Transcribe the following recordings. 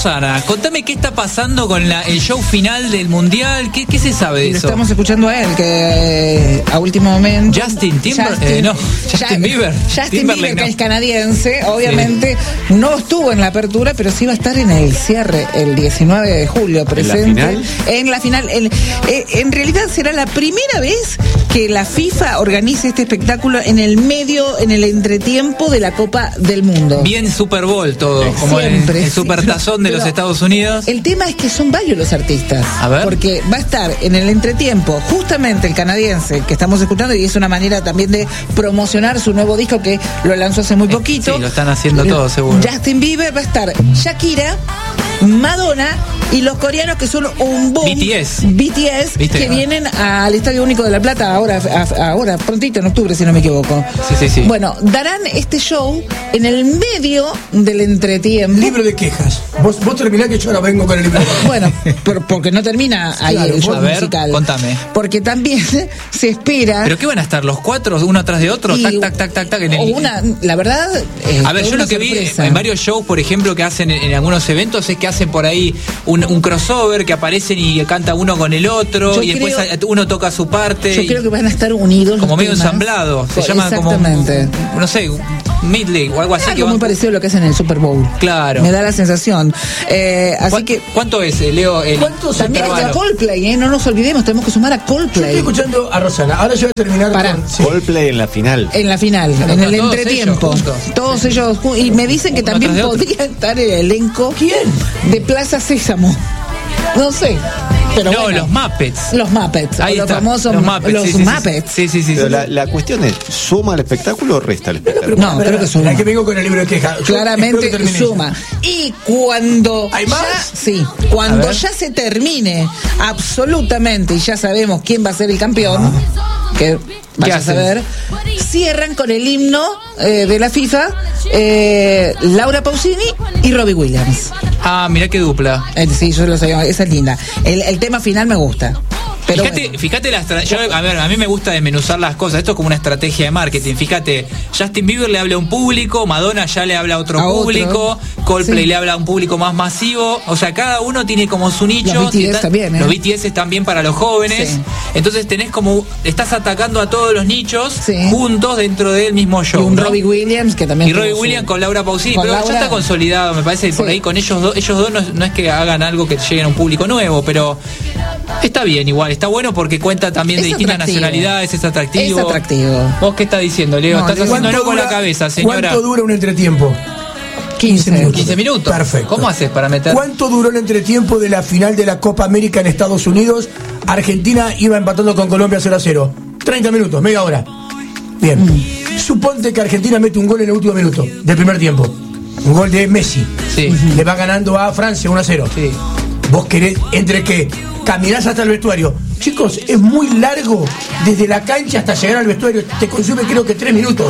Rosana, contame qué está pasando con el show final del Mundial. ¿Qué se sabe de Lo eso? estamos escuchando a él, que a último momento... Justin Bieber. Justin Bieber, que es canadiense, obviamente no estuvo en la apertura, pero sí va a estar en el cierre el 19 de julio presente. ¿En la final? En realidad será la primera vez que la FIFA organice este espectáculo en el medio, en el entretiempo de la Copa del Mundo. Bien Super Bowl todo, como siempre, el Supertazón de los Estados Unidos. El tema es que son varios los artistas. A ver. Porque va a estar en el entretiempo justamente el canadiense que estamos escuchando, y es una manera también de promocionar su nuevo disco que lo lanzó hace muy poquito. Sí, lo están haciendo todo, seguro. Justin Bieber, va a estar Shakira, Madonna y los coreanos, que son un boom. BTS que vienen al Estadio Único de La Plata ahora prontito, en octubre, si no me equivoco. Sí. Bueno, darán este show en el medio del entretiempo. Libro de quejas. Vos terminás, que yo ahora vengo con el libro de quejas. Bueno, porque no termina ahí el show musical. Contame. Porque también se espera. ¿Pero qué van a estar los cuatro, uno atrás de otro? Tac. La verdad. A ver, yo lo que vi en varios shows, por ejemplo, que hacen en algunos eventos, es que hacen por ahí un crossover, que aparecen y canta uno con el otro, y después uno toca su parte. Yo creo que van a estar unidos. Como medio ensamblado. Se llama como, no sé, medley o algo así. Algo muy parecido a lo que hacen en el Super Bowl. Claro. Me da la sensación. Así que. ¿Cuánto es, Leo? También a Coldplay, no nos olvidemos, tenemos que sumar a Coldplay. Yo estoy escuchando a Rosana. Ahora yo voy a terminar con Coldplay en la final. En la final, en el entretiempo. Todos ellos. Y me dicen que también podría estar el elenco. ¿Quién? De Plaza Sésamo. No sé. Pero no, bueno, los Muppets. Ahí los famosos Muppets. Sí. Pero la cuestión es, ¿suma el espectáculo o resta el espectáculo? No, creo que suma. La que vengo con el libro de quejas. Claramente suma. Y cuando ¿hay más? Cuando ya se termine absolutamente y ya sabemos quién va a ser el campeón, que vaya a saber, cierran con el himno de la FIFA, Laura Pausini y Robbie Williams. Ah, mirá qué dupla. Sí, yo lo sabía, esa es linda. El tema final me gusta. Pero fíjate la estrategia. A mí me gusta desmenuzar las cosas. Esto es como una estrategia de marketing. Fíjate, Justin Bieber le habla a un público, Madonna ya le habla a otro público, Coldplay le habla a un público más masivo. O sea, cada uno tiene como su nicho. Los BTS también, Los BTS también para los jóvenes. Sí. Entonces estás atacando a todos los nichos juntos dentro del mismo show. Y un Robbie Williams que también. Y Robbie Williams con Laura Pausini, pero ya está consolidado, me parece. Por ahí con ellos dos no es que hagan algo que lleguen a un público nuevo, pero está bien igual. Está bueno porque cuenta también de distintas nacionalidades, es atractivo. Es atractivo. ¿Vos qué estás diciendo, Leo? Estás haciendo algo con la cabeza, señora. ¿Cuánto dura un entretiempo? 15 minutos. 15 minutos. Perfecto. ¿Cómo haces para meter? ¿Cuánto duró el entretiempo de la final de la Copa América en Estados Unidos? Argentina iba empatando con Colombia 0-0. 30 minutos, media hora. Bien. Suponte que Argentina mete un gol en el último minuto del primer tiempo. Un gol de Messi. Sí. Le va ganando a Francia 1-0. Sí. Vos querés, entre que caminás hasta el vestuario. Chicos, es muy largo desde la cancha hasta llegar al vestuario. Te consume creo que 3 minutos.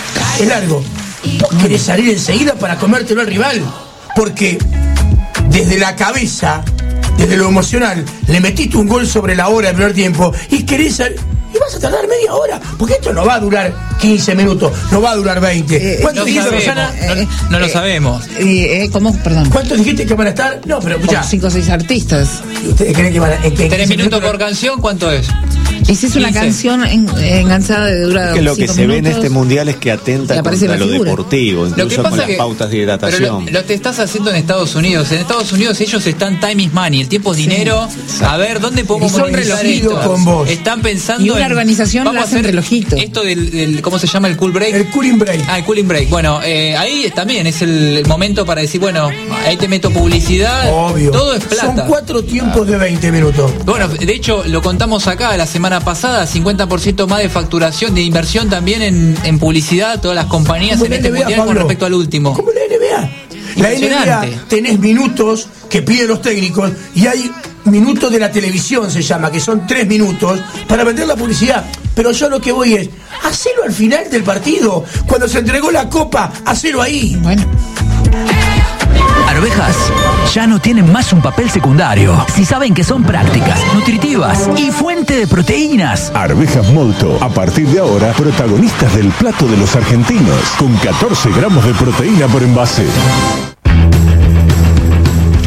Es largo. Vos querés salir enseguida para comértelo al rival. Porque desde la cabeza, desde lo emocional, le metiste un gol sobre la hora del primer tiempo y querés salir. Y vas a tardar media hora, porque esto no va a durar 15 minutos, no va a durar 20. ¿Cuánto dijiste, Rosana? No lo sabemos. ¿Cómo? Perdón. ¿Cuántos dijiste que van a estar? No, pero ya. 5 o 6 artistas. ¿Y ustedes creen que van a...? 3 minutos por canción, ¿cuánto es? Y si es una canción enganchada de dura. Que lo que se ve en este mundial es que atenta contra lo deportivo, incluso con las pautas de hidratación. Pero lo te estás haciendo en Estados Unidos. En Estados Unidos ellos están time is money, el tiempo es dinero. A ver, ¿dónde podemos monetizar esto? Con vos. Están pensando y una organización lo hace en relojito. Esto del ¿cómo se llama? El cool break. El cooling break. El cooling break. Bueno, ahí también es el momento para decir, bueno, ahí te meto publicidad. Obvio. Todo es plata. Son 4 tiempos de 20 minutos. Bueno, de hecho, lo contamos acá la semana pasada, 50% más de facturación, de inversión también en publicidad, todas las compañías en este mundial con respecto al último. Como la NBA. La NBA tenés minutos que piden los técnicos y hay minutos de la televisión, se llama, que son 3 minutos para vender la publicidad. Pero yo lo que voy es, hacelo al final del partido. Cuando se entregó la copa, hacelo ahí. Bueno. Arvejas ya no tienen más un papel secundario si saben que son prácticas, nutritivas y fuente de proteínas. Arvejas Molto, a partir de ahora, protagonistas del plato de los argentinos, con 14 gramos de proteína por envase.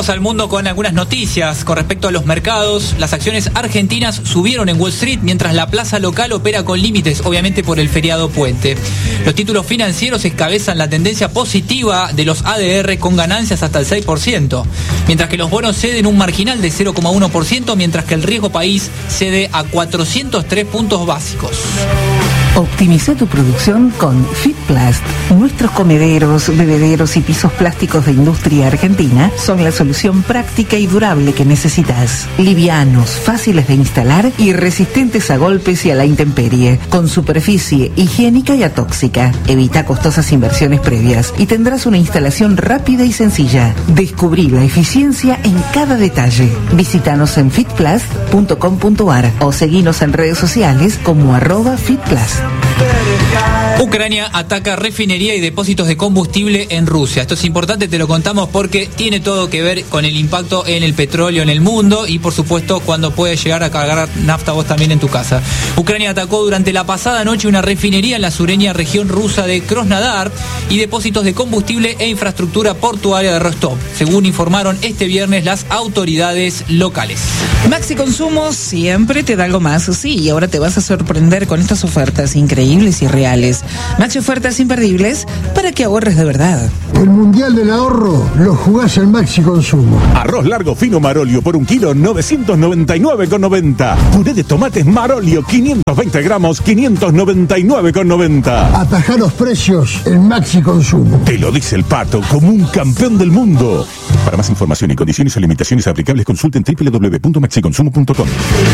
Vamos al mundo con algunas noticias con respecto a los mercados. Las acciones argentinas subieron en Wall Street mientras la plaza local opera con límites, obviamente por el feriado puente. Los títulos financieros encabezan la tendencia positiva de los ADR con ganancias hasta el 6%, mientras que los bonos ceden un marginal de 0,1%, mientras que el riesgo país cede a 403 puntos básicos. Optimiza tu producción con Fitplast. Nuestros comederos, bebederos y pisos plásticos de industria argentina son la solución práctica y durable que necesitas. Livianos, fáciles de instalar y resistentes a golpes y a la intemperie. Con superficie higiénica y atóxica. Evita costosas inversiones previas y tendrás una instalación rápida y sencilla. Descubrí la eficiencia en cada detalle. Visítanos en fitplast.com.ar o seguinos en redes sociales como @fitplast. Ucrania ataca refinería y depósitos de combustible en Rusia. Esto es importante, te lo contamos porque tiene todo que ver con el impacto en el petróleo en el mundo y por supuesto cuando puedes llegar a cargar nafta vos también en tu casa. Ucrania atacó durante la pasada noche una refinería en la sureña región rusa de Krasnodar y depósitos de combustible e infraestructura portuaria de Rostov, según informaron este viernes las autoridades locales. Maxi Consumo siempre te da algo más, sí, y ahora te vas a sorprender con estas ofertas increíbles y reales. Maxi ofertas imperdibles para que ahorres de verdad. El Mundial del Ahorro lo jugás en Maxi Consumo. Arroz largo fino Marolio por 1 kilo, 999,90. Puré de tomates Marolio, 520 gramos, 599,90. Atajá los precios en Maxi Consumo. Te lo dice el Pato, como un campeón del mundo. Para más información y condiciones o limitaciones aplicables, consulten www.maxiconsumo.com.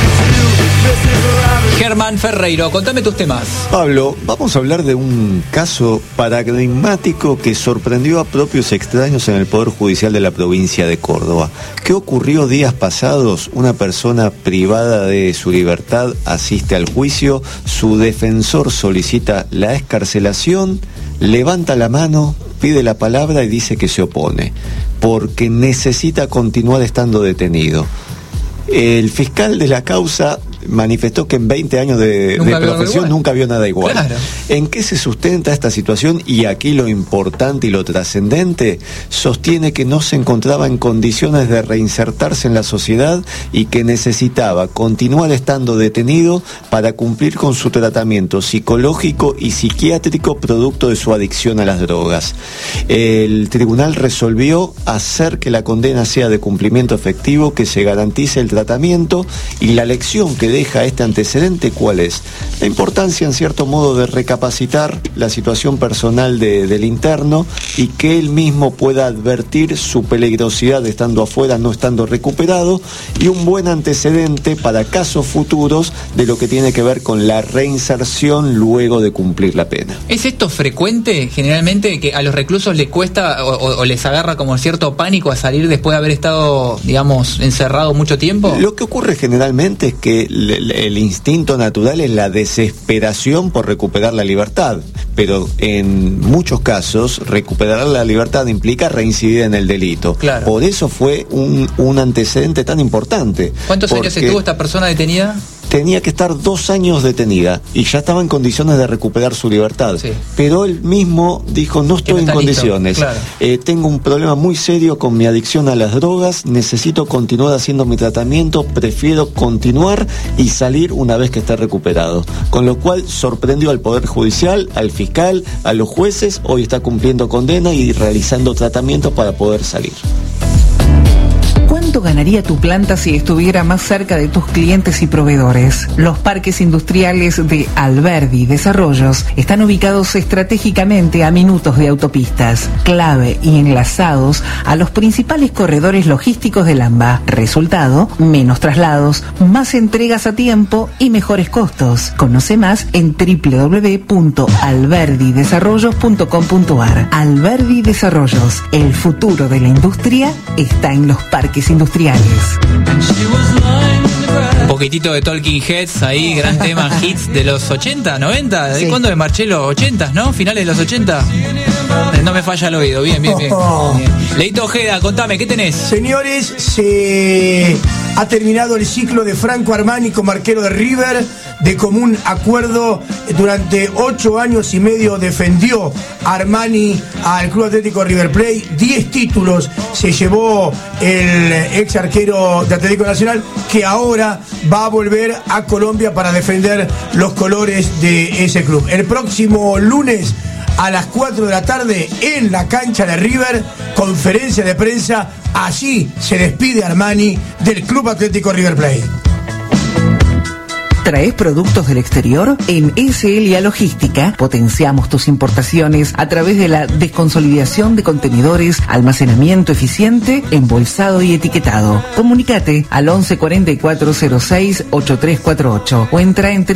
Germán Ferreiro, contame tus temas. Pablo, vamos a hablar de un caso paradigmático que sorprendió a propios extraños en el Poder Judicial de la provincia de Córdoba. ¿Qué ocurrió días pasados? Una persona privada de su libertad asiste al juicio, su defensor solicita la excarcelación, levanta la mano, pide la palabra y dice que se opone, porque necesita continuar estando detenido. El fiscal de la causa manifestó que en 20 años de profesión nunca vio nada igual. Claro. ¿En qué se sustenta esta situación? Y aquí lo importante y lo trascendente, sostiene que no se encontraba en condiciones de reinsertarse en la sociedad y que necesitaba continuar estando detenido para cumplir con su tratamiento psicológico y psiquiátrico producto de su adicción a las drogas. El tribunal resolvió hacer que la condena sea de cumplimiento efectivo, que se garantice el tratamiento, y la lección que deja este antecedente, ¿cuál es? La importancia, en cierto modo, de recapacitar la situación personal del interno y que él mismo pueda advertir su peligrosidad estando afuera, no estando recuperado, y un buen antecedente para casos futuros de lo que tiene que ver con la reinserción luego de cumplir la pena. ¿Es esto frecuente, generalmente, que a los reclusos les cuesta o les agarra como cierto pánico a salir después de haber estado, digamos, encerrado mucho tiempo? Lo que ocurre generalmente es que el instinto natural es la desesperación por recuperar la libertad, pero en muchos casos recuperar la libertad implica reincidir en el delito. Claro. Por eso fue un antecedente tan importante. ¿Cuántos años estuvo esta persona detenida? Tenía que estar 2 años detenida y ya estaba en condiciones de recuperar su libertad. Sí. Pero él mismo dijo, no estoy en condiciones. Claro. Tengo un problema muy serio con mi adicción a las drogas, necesito continuar haciendo mi tratamiento, prefiero continuar y salir una vez que esté recuperado. Con lo cual sorprendió al Poder Judicial, al fiscal, a los jueces. Hoy está cumpliendo condena y realizando tratamiento para poder salir. ¿Cuánto ganaría tu planta si estuviera más cerca de tus clientes y proveedores? Los parques industriales de Alberdi Desarrollos están ubicados estratégicamente a minutos de autopistas, clave y enlazados a los principales corredores logísticos del AMBA. Resultado, menos traslados, más entregas a tiempo y mejores costos. Conoce más en www.alberdidesarrollos.com.ar. Alberdi Desarrollos, el futuro de la industria está en los parques industriales. Un poquitito de Talking Heads ahí, gran tema, hits de los 80, 90, ¿de cuándo de Marcelo? 80, ¿no? Finales de los 80. No me falla el oído, bien. Leito Ojeda, contame, ¿qué tenés? Señores, se ha terminado el ciclo de Franco Armani como arquero de River. de común acuerdo. Durante 8 años y medio defendió Armani al Club Atlético River Plate. 10 títulos se llevó el ex arquero de Atlético Nacional, que ahora va a volver a Colombia para defender los colores de ese club. El próximo lunes a las 4 de la tarde en la cancha de River, conferencia de prensa. Allí se despide Armani del Club Atlético River Plate. ¿Traes productos del exterior? En SLA Logística potenciamos tus importaciones a través de la desconsolidación de contenedores, almacenamiento eficiente, embolsado y etiquetado. Comunícate al 11 44 06 8348 o entra en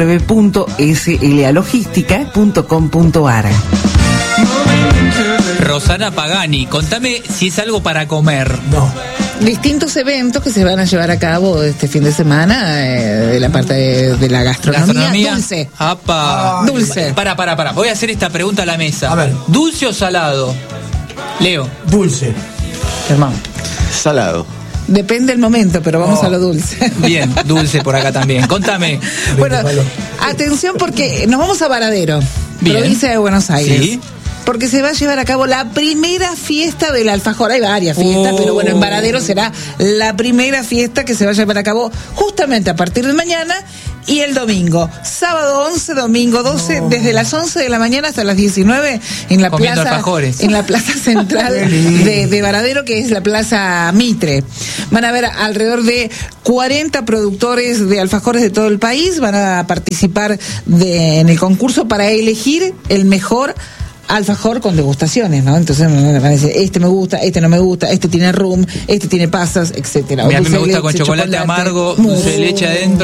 www.slalogistica.com.ar. Rosana Pagani, contame si es algo para comer. No. Distintos eventos que se van a llevar a cabo este fin de semana de la parte de la gastronomía. Dulce. ¡Apa! Dulce. Para. Voy a hacer esta pregunta a la mesa. A ver. ¿Dulce o salado? Leo. Dulce. Germán. Salado. Depende del momento, pero vamos a lo dulce. Bien, dulce por acá también. Contame. Bueno, atención porque nos vamos a Varadero, Bien. provincia de Buenos Aires. Sí. Porque se va a llevar a cabo la primera fiesta del alfajor. Hay varias fiestas, pero bueno, en Varadero será la primera fiesta que se va a llevar a cabo justamente a partir de mañana y el domingo. Sábado 11, domingo 12, desde las 11 de la mañana hasta las 19 en la Comiendo plaza, alfajores. en la plaza central de Varadero, que es la Plaza Mitre. Van a haber alrededor de 40 productores de alfajores de todo el país. Van a participar en el concurso para elegir el mejor alfajor con degustaciones, ¿no? Entonces van a decir, este me gusta, este no me gusta, este tiene rum, este tiene pasas, etcétera. A mí me gusta con chocolate amargo, dulce de leche adentro.